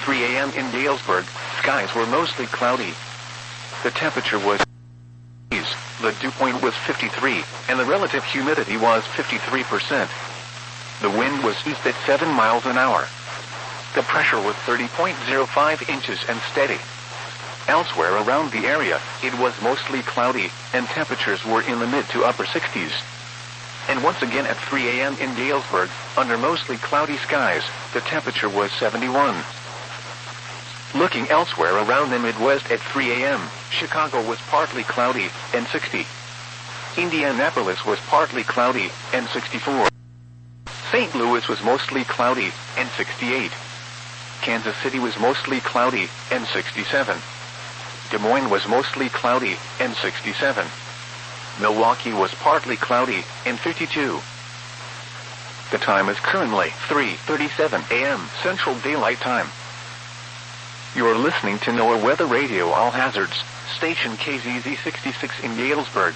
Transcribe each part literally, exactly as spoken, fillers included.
three a m in Galesburg, skies were mostly cloudy. The temperature was the dew point was fifty-three, and the relative humidity was fifty-three percent. The wind was east at seven miles an hour. The pressure was thirty point zero five inches and steady. Elsewhere around the area, it was mostly cloudy, and temperatures were in the mid to upper sixties. And once again at three a m in Galesburg, under mostly cloudy skies, the temperature was seventy-one. Looking elsewhere around the Midwest at three a m, Chicago was partly cloudy, and sixty. Indianapolis was partly cloudy, and sixty-four. Saint Louis was mostly cloudy, and sixty-eight. Kansas City was mostly cloudy, and sixty-seven. Des Moines was mostly cloudy, and sixty-seven. Milwaukee was partly cloudy, and fifty-two. The time is currently three thirty-seven a m Central Daylight Time. You're listening to NOAA Weather Radio All Hazards, station K Z Z sixty-six in Galesburg.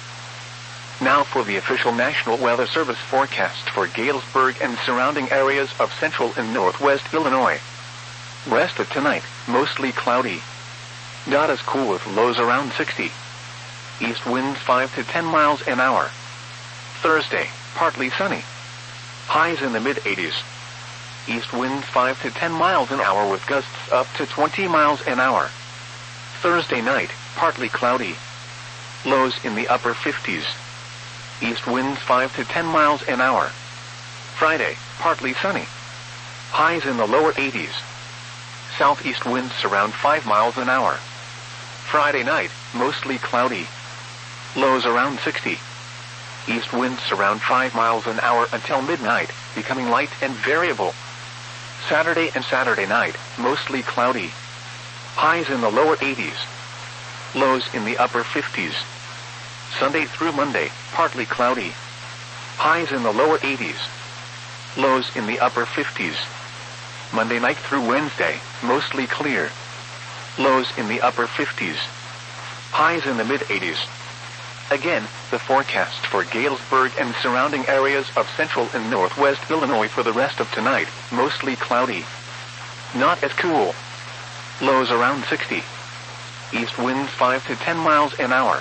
Now for the official National Weather Service forecast for Galesburg and surrounding areas of central and northwest Illinois. Rest of tonight, mostly cloudy. Not as cool with lows around sixty. East winds five to ten miles an hour. Thursday, partly sunny. Highs in the mid-eighties. East winds five to ten miles an hour with gusts up to twenty miles an hour. Thursday night, partly cloudy. Lows in the upper fifties. East winds five to ten miles an hour. Friday, partly sunny. Highs in the lower eighties. Southeast winds around five miles an hour. Friday night, mostly cloudy. Lows around sixty. East winds around five miles an hour until midnight, becoming light and variable. Saturday and Saturday night, mostly cloudy. Highs in the lower eighties. Lows in the upper fifties. Sunday through Monday, partly cloudy. Highs in the lower eighties. Lows in the upper fifties. Monday night through Wednesday, mostly clear. Lows in the upper fifties. Highs in the mid-eighties. Again, the forecast for Galesburg and surrounding areas of central and northwest Illinois for the rest of tonight, mostly cloudy. Not as cool. Lows around sixty. East winds five to ten miles an hour.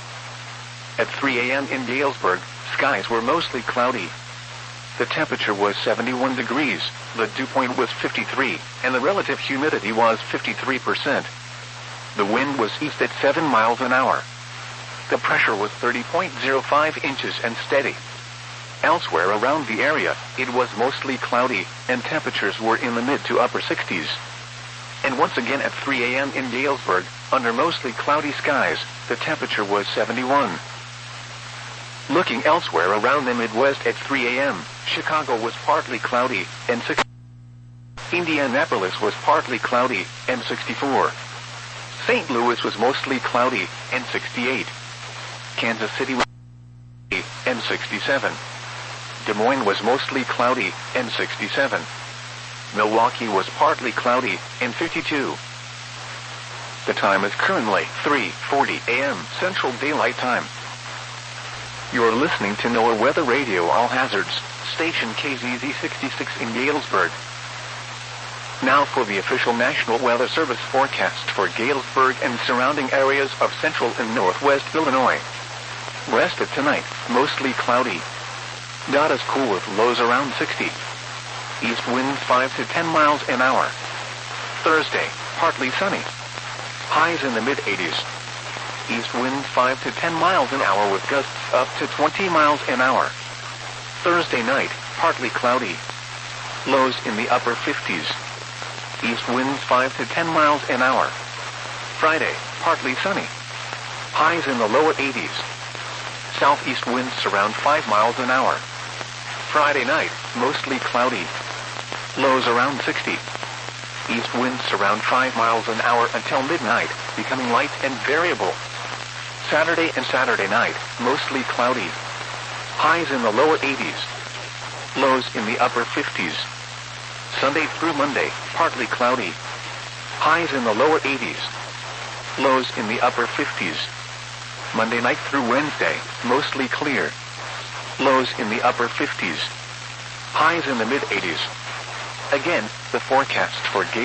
At three a m in Galesburg, skies were mostly cloudy. The temperature was seventy-one degrees, the dew point was fifty-three, and the relative humidity was fifty-three percent. The wind was east at seven miles an hour. The pressure was thirty point zero five inches and steady. Elsewhere around the area, it was mostly cloudy, and temperatures were in the mid to upper sixties. And once again at three a m in Galesburg, under mostly cloudy skies, the temperature was seventy-one. Looking elsewhere around the Midwest at three a m, Chicago was partly cloudy, and sixty. Indianapolis was partly cloudy, and sixty-four. Saint Louis was mostly cloudy, and sixty-eight. Kansas City was and sixty-seven. Des Moines was mostly cloudy, and sixty-seven. Milwaukee was partly cloudy, and fifty-two. The time is currently three forty a m Central Daylight Time. You're listening to NOAA Weather Radio All Hazards, station K Z Z sixty-six in Galesburg. Now for the official National Weather Service forecast for Galesburg and surrounding areas of central and northwest Illinois. Rest of tonight, mostly cloudy. Not as cool with lows around sixty. East winds five to ten miles an hour. Thursday, partly sunny. Highs in the mid-eighties. East winds five to ten miles an hour with gusts up to twenty miles an hour. Thursday night, partly cloudy. Lows in the upper fifties. East winds five to ten miles an hour. Friday, partly sunny. Highs in the lower eighties. Southeast winds around five miles an hour. Friday night, mostly cloudy. Lows around sixty. East winds around five miles an hour until midnight, becoming light and variable. Saturday and Saturday night, mostly cloudy. Highs in the lower eighties. Lows in the upper fifties. Sunday through Monday, partly cloudy. Highs in the lower eighties. Lows in the upper fifties. Monday night through Wednesday, mostly clear. Lows in the upper fifties. Highs in the mid-eighties. Again, the forecast for Galesburg